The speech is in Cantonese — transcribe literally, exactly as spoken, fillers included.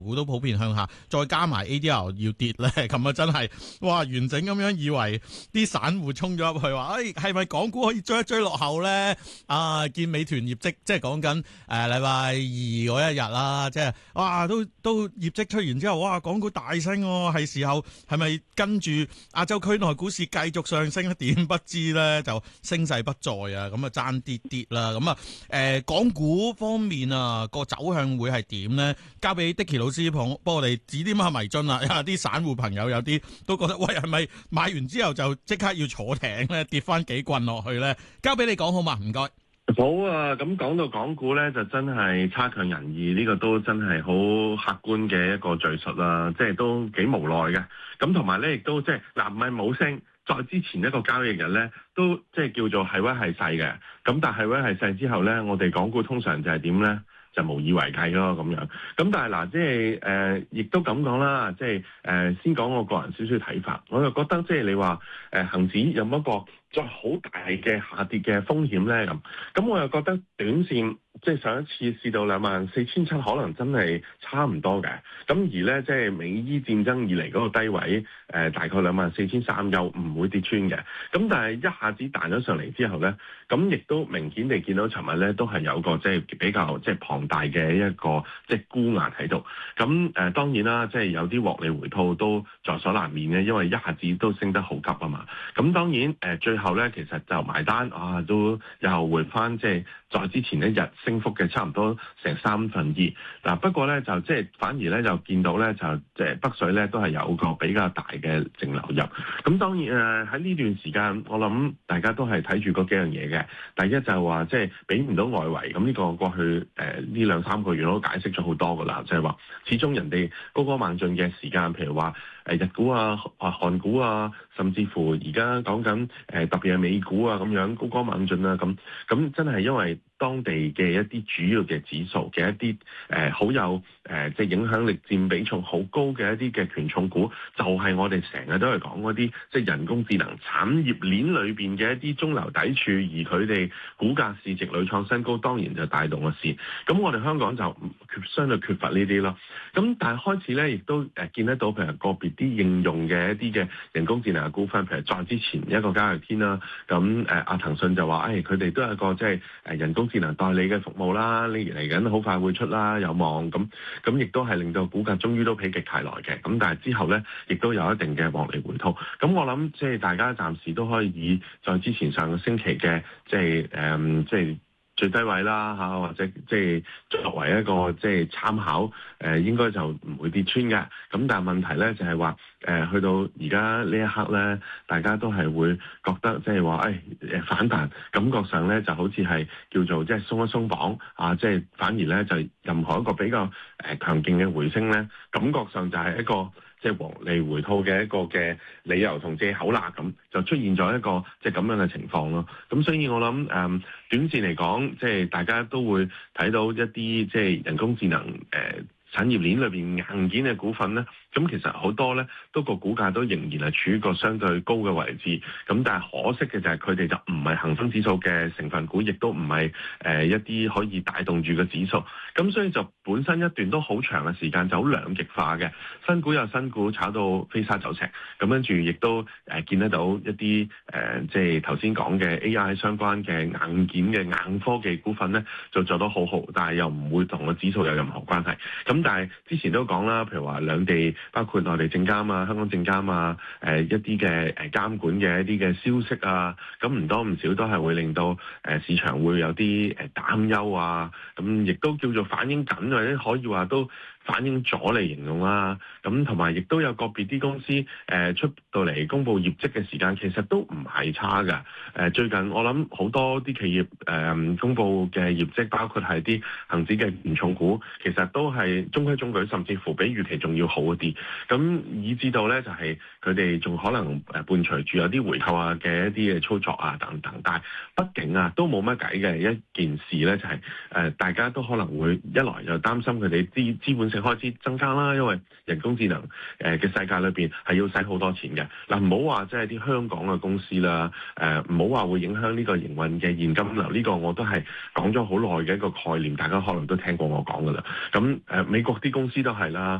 股都普遍向下，再加埋 A D R 要跌咧，咁啊真係哇完整咁樣以為啲散戶衝咗入去話，誒係咪港股可以追一追落後咧？啊，見美團業績即係講緊誒禮拜二嗰一日啦，即係哇都都業績出完之後，哇港股大升喎，係時候係咪跟住亞洲區內股市繼續上升咧？點不知咧就升勢不再啊，咁啊爭啲啲啦，咁啊誒港股方面啊個走向會係點咧？交俾 Dicky 老師幫幫我哋指點下迷津啦，因為啲散戶朋友有啲都覺得喂係咪買完之後就即刻要坐艇咧，跌翻幾棍落去咧？交俾你講好嘛？唔該。 好啊，咁講到港股咧，就真係差強人意，呢、這個都真係好客觀嘅一個敘述啦，即係都幾無奈嘅。咁同埋咧，亦都即係嗱，唔係冇升，再之前一個交易日咧，都即係叫做係威係勢嘅。咁但係威係勢之後咧，我哋港股通常就係點咧？就無以為繼咯咁樣。咁但係嗱，即係誒，亦、呃、都咁講啦，即係誒、呃，先講我個人少少睇法，我就覺得即係你話誒恆指有冇一個再好大嘅下跌嘅風險咧咁，咁我又覺得短線即係上一次試到兩萬四千七，可能真係差唔多嘅。咁而咧即係美伊戰爭以嚟嗰個低位，誒、呃、大概兩萬四千三又唔會跌穿嘅。咁但係一下子彈咗上嚟之後咧，咁亦都明顯地見到尋日咧都係有個即係比較即係龐大嘅一個即係沽壓喺度。咁誒、呃、當然啦，即係有啲獲利回吐都在所難免嘅，因為一下子都升得好急啊嘛。咁當然誒、呃、最後咧，其實就埋單啊，都又回翻即係在之前一日升幅嘅差唔多成三分二。嗱、啊、不過咧就即係反而咧就見到咧就即係北水咧都係有個比較大嘅淨流入。咁當然誒喺呢段時間，我諗大家都係睇住嗰幾樣嘢嘅。第一就係話即係俾唔到外圍，咁呢個過去誒呢、呃、兩三個月我都解釋咗好多噶啦，就係、是、話始終人哋高歌猛進嘅時間，譬如話誒日股啊、啊韓股啊，甚至乎而家講緊誒特別係美股啊咁樣高歌猛進啊咁，咁真係因為當地嘅一啲主要嘅指數嘅一啲誒好有誒、呃、即係影響力佔比重好高嘅一啲嘅權重股，就係、是、我哋成日都係講嗰啲即係人工智能產業鏈裏邊嘅一啲中流砥柱，而佢哋股價市值屢創新高，當然就帶動個市。咁我哋香港就缺相對缺乏呢啲咯。咁但係開始咧，亦都誒見得到譬如個別啲應用嘅一啲嘅人工智能嘅股份，譬如再之前一個交易天啦，咁誒阿騰訊就話誒佢哋都係一個即係誒人工智能代理嘅服務啦，呢嚟緊好快會出啦，有望咁咁亦都係令到股價終於都否極泰來嘅。咁但係之後咧，亦都有一定嘅獲利回吐。咁我諗即係大家暫時都可以以在之前上個星期嘅即係誒即係最低位啦嚇，或者即係作為一個即係參考，誒、呃、應該就唔會跌穿嘅。咁但係問題咧就係話誒去到而家呢一刻咧，大家都係會覺得即係話誒誒反彈，感覺上咧就好似係叫做即係鬆一鬆綁啊，即係反而咧就任何一個比較誒強勁嘅回升咧，感覺上就係一個即係獲利回吐嘅一個嘅理由同藉口啦，咁就出現咗一個即係咁樣嘅情況咯。咁所以我諗誒、嗯、短線嚟講，即係大家都會睇到一啲即係人工智能誒、呃、產業鏈裏邊硬件嘅股份咧。咁其實好多咧，都個股價都仍然係處於個相對高嘅位置。咁但係可惜嘅就係佢哋就唔係恒生指數嘅成分股，亦都唔係誒一啲可以帶動住個指數。咁所以就本身一段都好長嘅時間就好兩極化嘅，新股有新股炒到飛沙走石。咁跟住亦都誒見得到一啲誒即係頭先講嘅 A I 相關嘅硬件嘅硬科技股份咧，就做得好好，但係又唔會同個指數有任何關係。咁但係之前都講啦，譬如話兩地。包括內地證監啊、香港證監啊、誒、呃、一啲嘅誒監管嘅一啲嘅消息啊，咁唔多唔少都係會令到誒、呃、市場會有啲誒擔憂啊，咁亦都叫做反映緊，或者可以話都反映咗嚟形容啦。咁同埋亦都有個別啲公司誒、呃、出到嚟公布業績嘅時間，其實都唔係差㗎。誒、呃、最近我諗好多啲企業誒、呃、公布嘅業績，包括係啲恒指嘅權重股，其實都係中規中矩，甚至乎比預期仲要好一啲。咁以至到咧，就係佢哋仲可能誒伴隨住有啲回購啊嘅一啲嘅操作啊等等。但係畢竟啊，都冇乜計嘅一件事咧，就係、是、誒、呃、大家都可能會一來就擔心佢哋資資本性開支增加啦，因為人工智能誒嘅世界裏邊係要使好多錢嘅。嗱，唔好話即係啲香港嘅公司啦，誒唔好話會影響呢個營運嘅現金流，呢、這個我都係講咗好耐嘅一個概念，大家可能都聽過我講噶啦。咁誒、呃、美國啲公司都係啦，